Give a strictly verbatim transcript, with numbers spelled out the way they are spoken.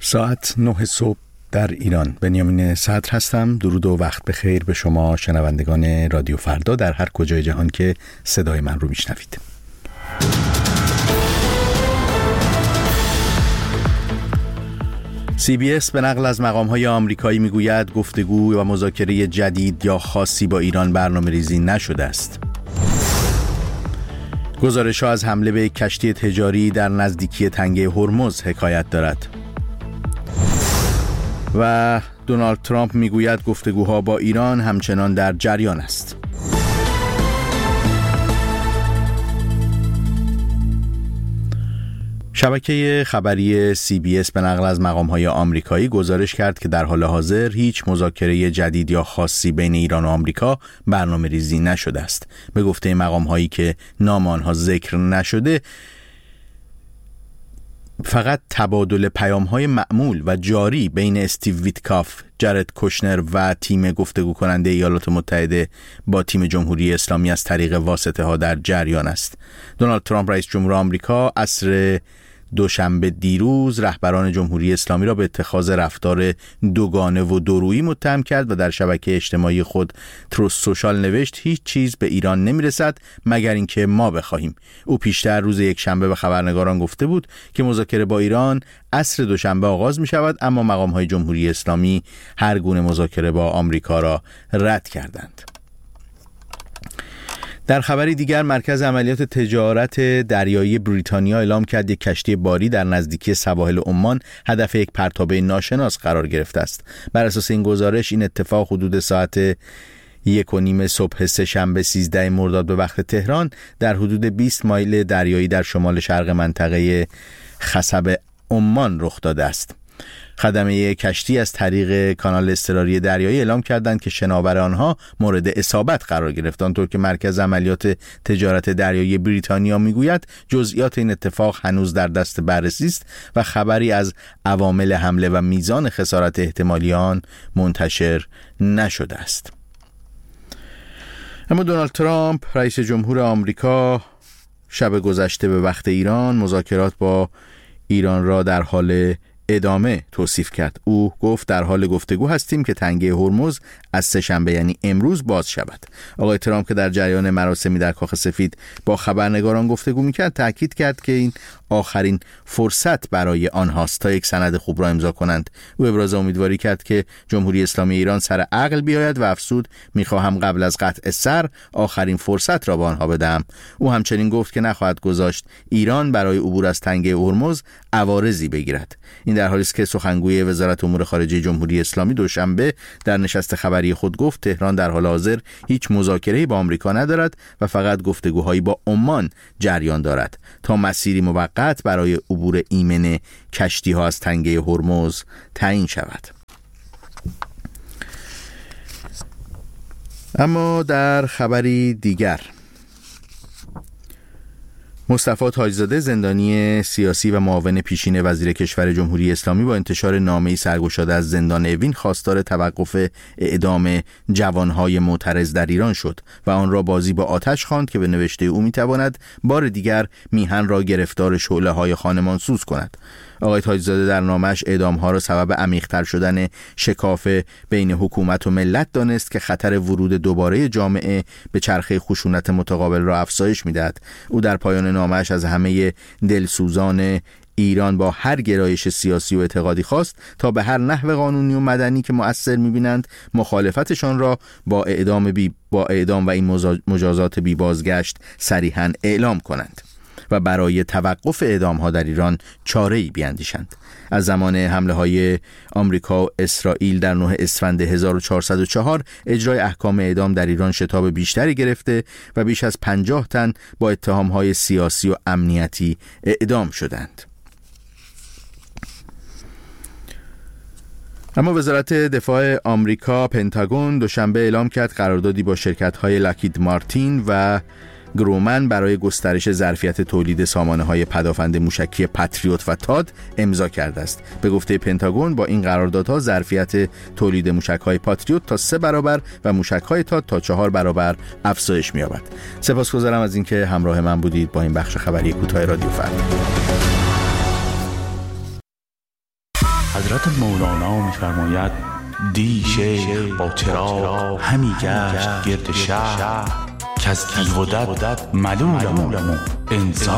ساعت نه صبح در ایران. بنیامین صدر هستم. درود و وقت بخیر به شما شنوندگان رادیو فردا در هر کجای جهان که صدای من رو میشنوید. سی بی اس به نقل از مقام‌های آمریکایی میگوید گفتگو و مذاکره جدید یا خاصی با ایران برنامه‌ریزی نشده است. گزارش‌ها از حمله به کشتی تجاری در نزدیکی تنگه هرمز حکایت دارد. و دونالد ترامپ میگوید گفتگوها با ایران همچنان در جریان است. شبکه خبری سی بی اس به نقل از مقام‌های آمریکایی گزارش کرد که در حال حاضر هیچ مذاکره جدید یا خاصی بین ایران و آمریکا برنامه‌ریزی نشده است. به گفته مقام‌هایی که نام آنها ذکر نشده، فقط تبادل پیام‌های معمول و جاری بین استیو ویتکاف، جارد کوشنر و تیم گفتگو کننده ایالات متحده با تیم جمهوری اسلامی از طریق واسطه‌ها در جریان است. دونالد ترامپ رئیس جمهور آمریکا عصر دوشنبه دیروز رهبران جمهوری اسلامی را به اتخاذ رفتار دوگانه و دورویی متهم کرد و در شبکه اجتماعی خود تروس سوشال نوشت هیچ چیز به ایران نمیرسد مگر اینکه ما بخواهیم. او پیشتر روز یک شنبه به خبرنگاران گفته بود که مذاکره با ایران عصر دوشنبه آغاز می شود، اما مقام‌های جمهوری اسلامی هر گونه مذاکره با آمریکا را رد کردند. در خبری دیگر، مرکز عملیات تجارت دریایی بریتانیا اعلام کرد یک کشتی باری در نزدیکی سواحل عمان هدف یک پرتابه ناشناس قرار گرفته است. بر اساس این گزارش این اتفاق حدود ساعت یک و نیم صبح سه‌شنبه سیزده مرداد به وقت تهران در حدود بیست مایل دریایی در شمال شرق منطقه خصب عمان رخ داده است. خدمه کشتی از طریق کانال اضطراری دریایی اعلام کردند که شناور آنها مورد اصابت قرار گرفت. آنطور که مرکز عملیات تجارت دریایی بریتانیا میگوید جزئیات این اتفاق هنوز در دست بررسی است و خبری از عوامل حمله و میزان خسارت احتمالی آن منتشر نشده است. اما دونالد ترامپ رئیس جمهور آمریکا شب گذشته به وقت ایران مذاکرات با ایران را در حال ادامه توصیف کرد. او گفت در حال گفتگو هستیم که تنگه هرمز از سه‌شنبه یعنی امروز باز شود. آقای ترامپ که در جریان مراسمی در کاخ سفید با خبرنگاران گفتگو میکرد تاکید کرد که این آخرین فرصت برای آنهاست تا یک سند خوب را امضا کنند. او ابراز امیدواری کرد که جمهوری اسلامی ایران سر عقل بیاید و افزود میخواهم قبل از قطع سر آخرین فرصت را به آنها بدهم. او همچنین گفت که نخواهد گذاشت ایران برای عبور از تنگه هرمز عوارضی بگیرد. این در حالی است که سخنگوی وزارت امور خارجه جمهوری اسلامی دوشنبه در نشست خبری خود گفت تهران در حال حاضر هیچ مذاکره‌ای با آمریکا ندارد و فقط گفتگوهایی با عمان جریان دارد تا مسیری موقت برای عبور ایمن کشتی‌ها از تنگه هرمز تعیین شود. اما در خبری دیگر، مصطفی تاج‌زاده زندانی سیاسی و معاون پیشین وزیر کشور جمهوری اسلامی با انتشار نامه‌ای سرگشاده از زندان اوین خواستار توقف اعدام جوانهای معترض در ایران شد و آن را بازی با آتش خواند که به نوشته او میتواند بار دیگر میهن را گرفتار شعله‌های خانمانسوز کند. آقای تاج‌زاده در نامش اعدام‌ها را سبب عمیق‌تر شدن شکاف بین حکومت و ملت دانست که خطر ورود دوباره جامعه به چرخه خشونت متقابل را افزایش می‌دهد. او در پایان نامش از همه دلسوزان ایران با هر گرایش سیاسی و اعتقادی خواست تا به هر نحو قانونی و مدنی که مؤثر می‌بینند مخالفتشان را با اعدام بی با اعدام و این مجازات بی بازگشت صریحاً اعلام کنند و برای توقف اعدام‌ها در ایران چاره‌ای بیاندیشند. از زمان حمله‌های آمریکا و اسرائیل در نه اسفند هزار و چهارصد و چهار اجرای احکام اعدام در ایران شتاب بیشتری گرفته و بیش از پنجاه تن با اتهام‌های سیاسی و امنیتی اعدام شدند. اما وزارت دفاع آمریکا پنتاگون دوشنبه اعلام کرد قراردادی با شرکت‌های لاکهید مارتین و گرومن برای گسترش ظرفیت تولید سامانه‌های پدافند موشکی پاتریوت و تاد امضا کرده است. به گفته پنتاگون با این قراردادها ظرفیت تولید موشک‌های پاتریوت تا سه برابر و موشک‌های تاد تا چهار برابر افزایش می‌یابد. سپاسگزارم از اینکه همراه من بودید با این بخش خبری کوتاه رادیو فردا. حضرت مولانا می‌فرماید دی شیخ با چراغ همی گشت گرد شهر که از تیغ و دد ملولم و انسان